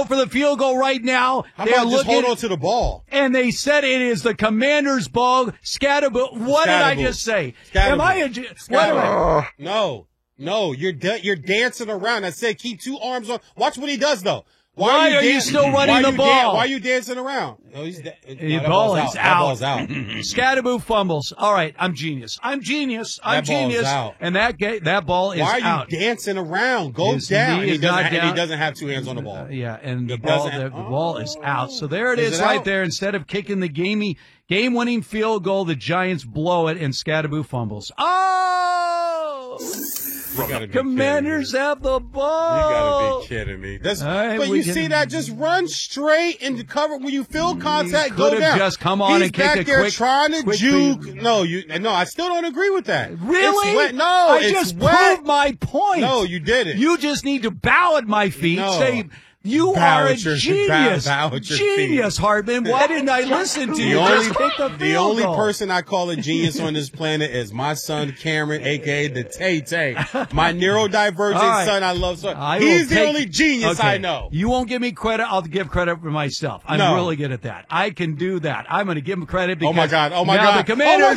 go for the field goal right now. How about just hold on to the ball? And they said it is the Commanders' ball. Scatterboo. What did I just say? Am I No, you're dancing around. I said keep two arms on. Watch what he does, though. Why are you still running the ball? Why are you dancing around? No, the ball is out. That ball's out. Scatterboo fumbles. All right, I'm genius. I'm genius. Out. And that ball is out. Why are you dancing around? Go down. And he doesn't have two hands on the ball. And the ball is out. So there it is right there. Instead of kicking the game-winning field goal, the Giants blow it, and Scatterboo fumbles. Oh! Commanders have the ball. You gotta be kidding me. But you see that? Just run straight and cover when you feel contact. Go down. Just come on and kick a quick. He's back there trying to juke. No, I still don't agree with that. Really? It's wet. No, I just proved my point. No, you didn't. You just need to bow at my feet. Say. You are a genius. Genius, Hartman. Why didn't I listen to you? The only person I call a genius on this planet is my son, Cameron, a.k.a. the Tay-Tay. My neurodivergent son I love so He's the only genius I know. You won't give me credit. I'll give credit for myself. I'm really good at that. I can do that. I'm going to give him credit because Oh, my God. The Commanders,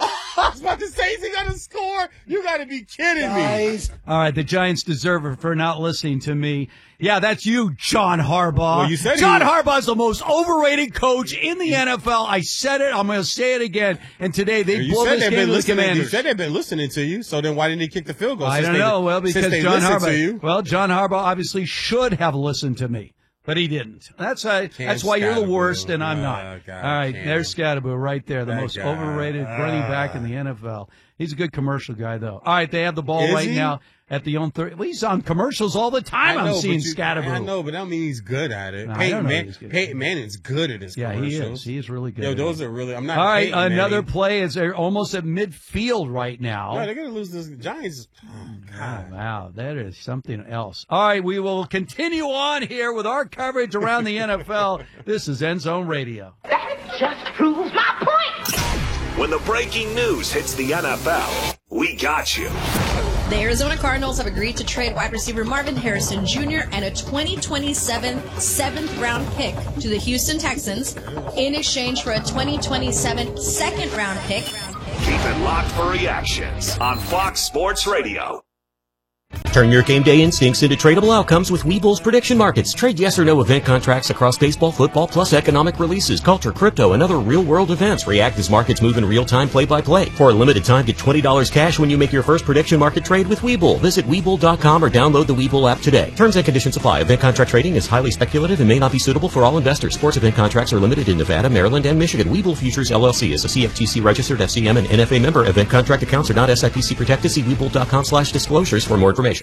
I was about to say, is he going to score? You got to be kidding me. All right, the Giants deserve it for not listening to me. Yeah, that's you, John Harbaugh. Well, you said John Harbaugh is the most overrated coach in the NFL. I said it. I'm going to say it again. And today they blow this game to the Commanders. You said they've been listening to you, so then why didn't he kick the field goal? I don't know. Well, because John Harbaugh obviously should have listened to me. But he didn't. That's why you're the worst and I'm not. All right, there's Scatterboo right there, the most overrated running back in the NFL. He's a good commercial guy, though. All right, they have the ball now at the own 30. Well, he's on commercials all the time. I'm seeing Scatterboo. I know, but I don't mean he's good at it. Peyton Manning's good at his commercials. Yeah, he is. He is really good. Those are really. I'm not. All right, another play is they're almost at midfield right now. No, they're going to lose this. Giants. Oh, God. Wow, that is something else. All right, we will continue on here with our coverage around the NFL. This is End Zone Radio. That just proves my point. When the breaking news hits the NFL, we got you. The Arizona Cardinals have agreed to trade wide receiver Marvin Harrison Jr. and a 2027 seventh-round pick to the Houston Texans in exchange for a 2027 second-round pick. Keep it locked for reactions on Fox Sports Radio. Turn your game day instincts into tradable outcomes with Webull's prediction markets. Trade yes or no event contracts across baseball, football, plus economic releases, culture, crypto, and other real-world events. React as markets move in real-time, play-by-play. For a limited time, get $20 cash when you make your first prediction market trade with Webull. Visit Webull.com or download the Webull app today. Terms and conditions apply. Event contract trading is highly speculative and may not be suitable for all investors. Sports event contracts are limited in Nevada, Maryland, and Michigan. Webull Futures LLC is a CFTC registered FCM and NFA member. Event contract accounts are not SIPC protected. See Webull.com/disclosures for more information.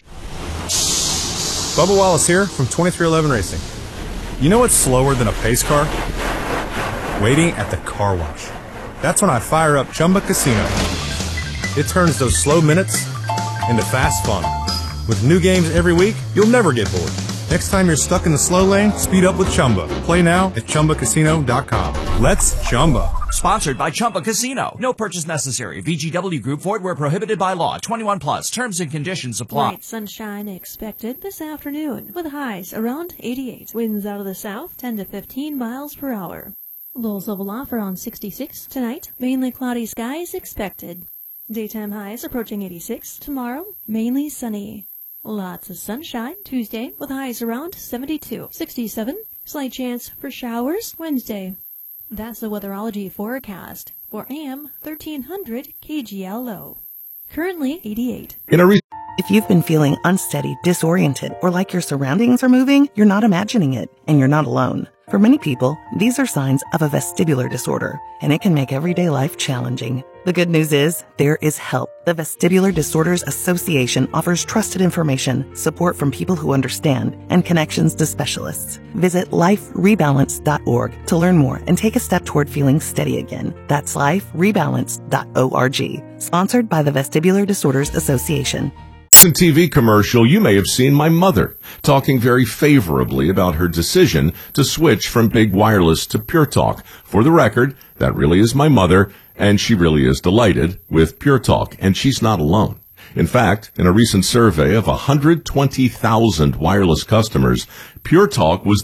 Bubba Wallace here from 2311 Racing. You know what's slower than a pace car? Waiting at the car wash. That's when I fire up Chumba Casino. It turns those slow minutes into fast fun. With new games every week, you'll never get bored. Next time you're stuck in the slow lane, speed up with Chumba. Play now at ChumbaCasino.com. Let's Chumba. Sponsored by Chumba Casino. No purchase necessary. VGW Group. Void where prohibited by law. 21 plus. Terms and conditions apply. Light sunshine expected this afternoon with highs around 88. Winds out of the south 10 to 15 miles per hour. Lows level off around 66 tonight. Mainly cloudy skies expected. Daytime highs approaching 86. Tomorrow, mainly sunny. Lots of sunshine Tuesday with highs around 72. 67. Slight chance for showers Wednesday. That's the weatherology forecast for AM 1300 KGLO. Currently 88. If you've been feeling unsteady, disoriented, or like your surroundings are moving, you're not imagining it, and you're not alone. For many people, these are signs of a vestibular disorder, and it can make everyday life challenging. The good news is, there is help. The Vestibular Disorders Association offers trusted information, support from people who understand, and connections to specialists. Visit liferebalance.org to learn more and take a step toward feeling steady again. That's liferebalance.org. Sponsored by the Vestibular Disorders Association. Recent TV commercial, you may have seen my mother talking very favorably about her decision to switch from big wireless to Pure Talk. For the record, that really is my mother, and she really is delighted with Pure Talk, and she's not alone. In fact, in a recent survey of 120,000 wireless customers, Pure Talk was